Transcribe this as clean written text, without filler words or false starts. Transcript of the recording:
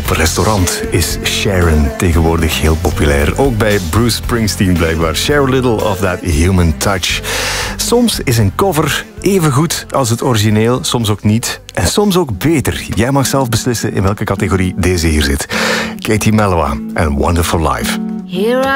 op restaurant is Sharon tegenwoordig heel populair. Ook bij Bruce Springsteen blijkbaar. Share a little of that human touch. Soms is een cover even goed als het origineel, soms ook niet. En soms ook beter. Jij mag zelf beslissen in welke categorie deze hier zit. Katie Melua en Wonderful Life. Here